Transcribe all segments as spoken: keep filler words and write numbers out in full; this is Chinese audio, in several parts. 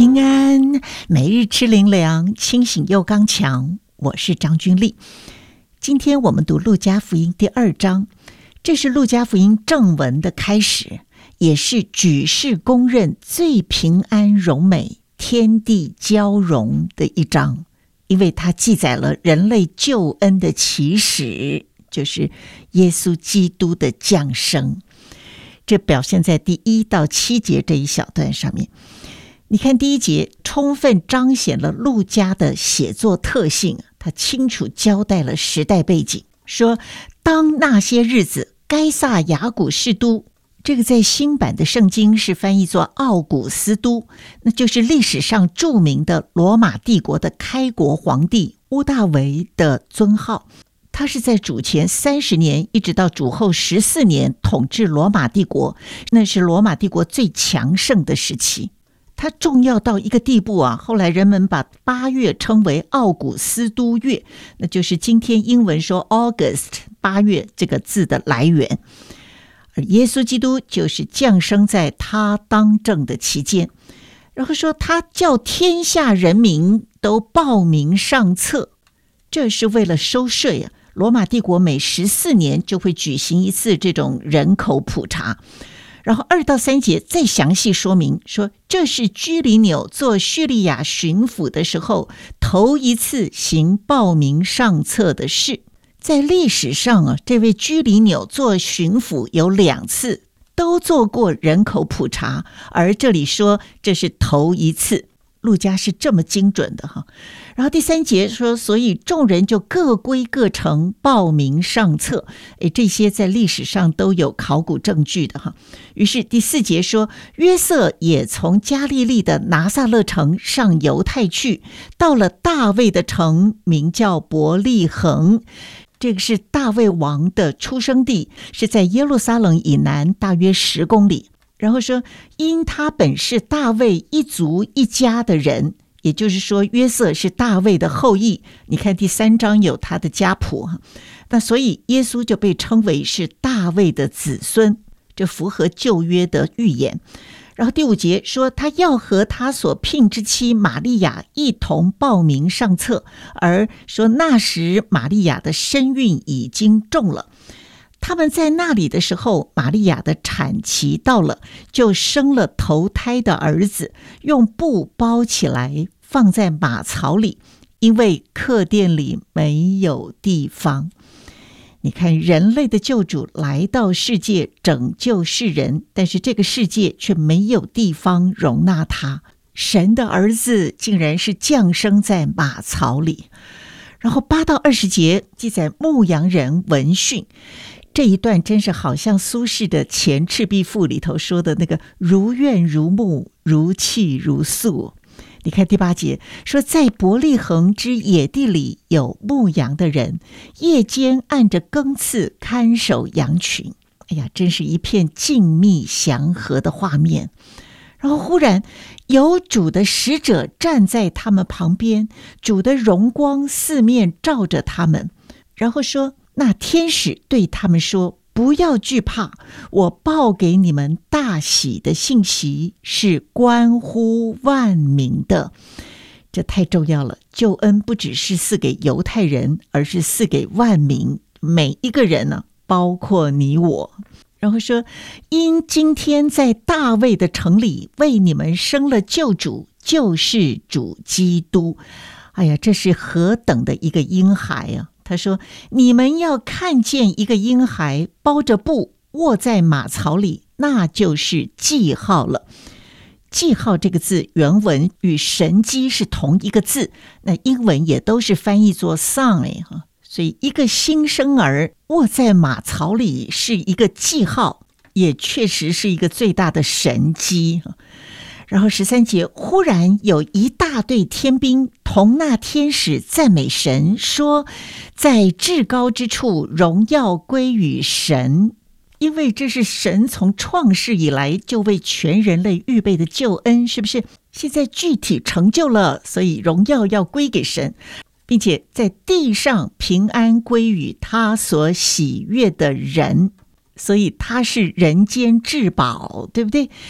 平安，每日吃灵粮，清醒又刚强。我是张君丽。今天我们读路加福音第二章，这是路加福音正文的开始，也是举世公认最平安荣美、天地交融的一章，因为它记载了人类救恩的起始，就是耶稣基督的降生。这表现在第一到七节这一小段上面。你看第一节充分彰显了路加的写作特性，他清楚交代了时代背景，说当那些日子，该撒雅古士都，这个在新版的圣经是翻译作奥古斯都，那就是历史上著名的罗马帝国的开国皇帝屋大维的尊号。他是在主前三十年一直到主后十四年统治罗马帝国，那是罗马帝国最强盛的时期。它重要到一个地步啊，后来人们把八月称为奥古斯都月，那就是今天英文说 August 八月这个字的来源。而耶稣基督就是降生在他当政的期间，然后说他叫天下人民都报名上册，这是为了收税啊。罗马帝国每十四年就会举行一次这种人口普查。然后二到三节再详细说明说，这是居里纽做叙利亚巡抚的时候头一次行报名上册的事。在历史上啊，这位居里纽做巡抚有两次都做过人口普查，而这里说这是头一次。路加是这么精准的哈。然后第三节说，所以众人就各归各城报名上册，诶，这些在历史上都有考古证据的哈。于是第四节说，约瑟也从加利利的拿撒勒城上犹太去，到了大卫的城，名叫伯利恒。这个是大卫王的出生地，是在耶路撒冷以南大约十公里。然后说，因他本是大卫一族一家的人，也就是说约瑟是大卫的后裔。你看第三章有他的家谱，那所以耶稣就被称为是大卫的子孙，这符合旧约的预言。然后第五节说，他要和他所聘之妻玛利亚一同报名上册，而说那时玛利亚的身孕已经重了。他们在那里的时候，玛利亚的产期到了，就生了头胎的儿子，用布包起来放在马槽里，因为客店里没有地方。你看，人类的救主来到世界拯救世人，但是这个世界却没有地方容纳他。神的儿子竟然是降生在马槽里。然后八到二十节记载牧羊人闻讯，这一段真是好像苏轼的《前赤壁赋》里头说的那个如怨如慕，如泣如诉。你看第八节说，在伯利恒之野地里有牧羊的人，夜间按着更次看守羊群。哎呀，真是一片静谧祥和的画面。然后忽然有主的使者站在他们旁边，主的荣光四面照着他们，然后说，那天使对他们说，不要惧怕，我报给你们大喜的信息，是关乎万民的。这太重要了，救恩不只是赐给犹太人，而是赐给万民，每一个人呢，包括你我。然后说，因今天在大卫的城里为你们生了救主，就是主基督。哎呀，这是何等的一个婴孩啊！他说，你们要看见一个婴孩包着布卧在马槽里，那就是记号了。记号这个字原文与神迹是同一个字，那英文也都是翻译作 sign， 所以一个新生儿卧在马槽里是一个记号，也确实是一个最大的神迹。然后十三节，忽然有一大队天兵同那天使赞美神，说，在至高之处荣耀归于神，因为这是神从创世以来就为全人类预备的救恩，是不是？现在具体成就了，所以荣耀要归给神，并且在地上平安归于他所喜悦的人，所以他是人间至宝，对不对？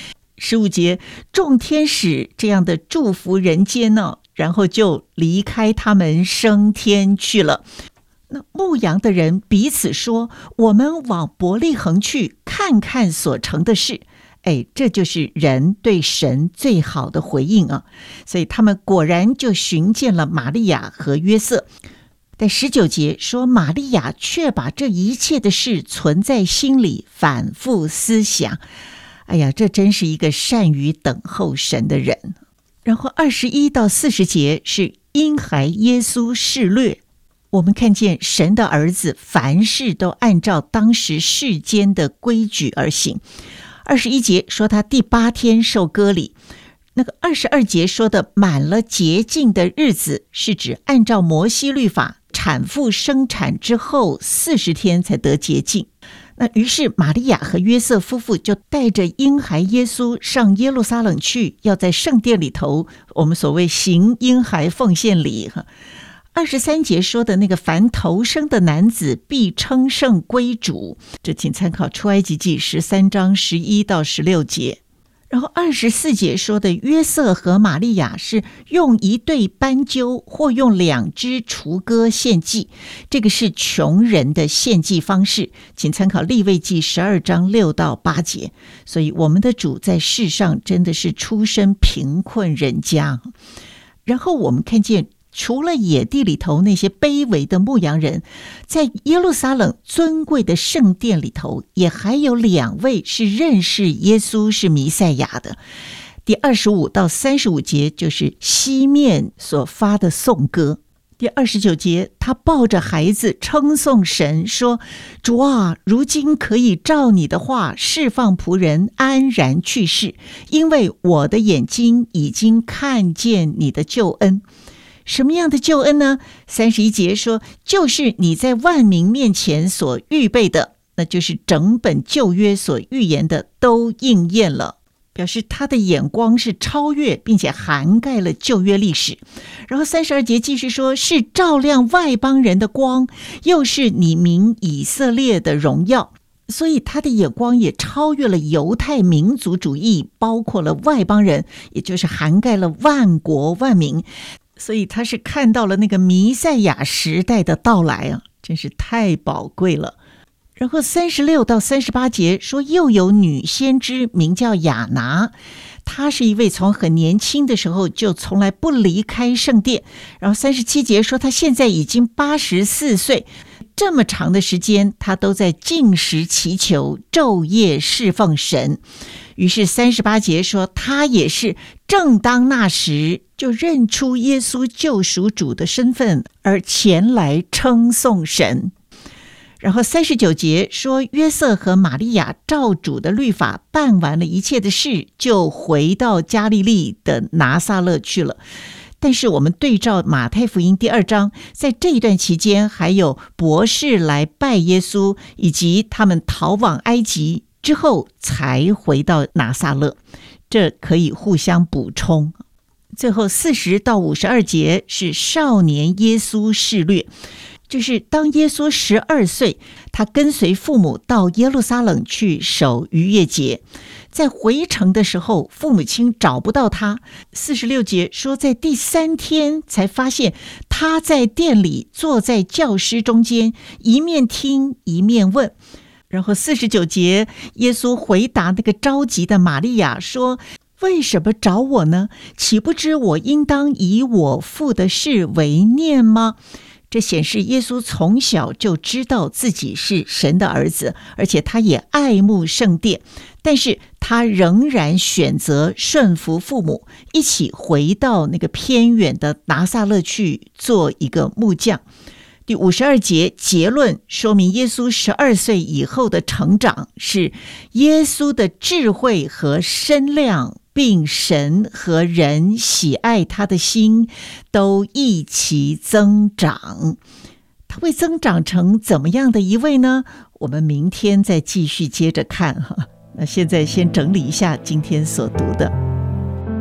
十五节，众天使这样的祝福人间呢，然后就离开他们升天去了。那牧羊的人彼此说，我们往伯利恒去，看看所成的事。哎，这就是人对神最好的回应啊！所以他们果然就寻见了玛利亚和约瑟。在十九节说，玛利亚却把这一切的事存在心里，反复思想。哎呀，这真是一个善于等候神的人。然后二十一到四十节是婴孩耶稣示略，我们看见神的儿子凡事都按照当时世间的规矩而行。二十一节说他第八天受割礼，那个二十二节说的满了洁净的日子，是指按照摩西律法，产妇生产之后四十天才得洁净。那于是玛利亚和约瑟夫妇就带着婴孩耶稣上耶路撒冷去，要在圣殿里头，我们所谓行婴孩奉献礼。二十三节说的那个凡头生的男子必称圣归主，这请参考出埃及记十三章十一到十六节。然后二十四节说的约瑟和玛利亚是用一对斑鸠或用两只雏鸽献祭，这个是穷人的献祭方式，请参考利未记十二章六到八节。所以我们的主在世上真的是出身贫困人家。然后我们看见除了野地里头那些卑微的牧羊人，在耶路撒冷尊贵的圣殿里头，也还有两位是认识耶稣是弥赛亚的。第二十五到三十五节就是西面所发的颂歌。第二十九节，他抱着孩子称颂神，说：主啊，如今可以照你的话释放仆人安然去世，因为我的眼睛已经看见你的救恩。什么样的救恩呢？三十一节说，就是你在万民面前所预备的，那就是整本旧约所预言的都应验了，表示他的眼光是超越并且涵盖了旧约历史。然后三十二节继续说，是照亮外邦人的光，又是你民以色列的荣耀。所以他的眼光也超越了犹太民族主义，包括了外邦人，也就是涵盖了万国万民。所以他是看到了那个弥赛亚时代的到来啊，真是太宝贵了。然后三十六到三十八节说，又有女先知名叫亚拿，她是一位从很年轻的时候就从来不离开圣殿。然后三十七节说，她现在已经八十四岁，这么长的时间她都在禁食祈求，昼夜侍奉神。于是三十八节说，他也是正当那时就认出耶稣救赎主的身份，而前来称颂神。然后三十九节说，约瑟和玛利亚照主的律法办完了一切的事，就回到加利利的拿撒勒去了。但是我们对照马太福音第二章，在这一段期间还有博士来拜耶稣，以及他们逃往埃及之后才回到拿撒勒，这可以互相补充。最后四十到五十二节是少年耶稣示略，就是当耶稣十二岁，他跟随父母到耶路撒冷去守逾越节，在回程的时候父母亲找不到他。四十六节说，在第三天才发现他在店里坐在教师中间，一面听一面问。然后四十九节，耶稣回答那个着急的玛利亚说，为什么找我呢？岂不知我应当以我父的事为念吗？这显示耶稣从小就知道自己是神的儿子，而且他也爱慕圣殿，但是他仍然选择顺服父母，一起回到那个偏远的拿撒勒去做一个木匠。第五十二节结论说明，耶稣十二岁以后的成长是耶稣的智慧和身量，并神和人喜爱他的心都一起增长。他会增长成怎么样的一位呢？我们明天再继续接着看哈。那现在先整理一下今天所读的。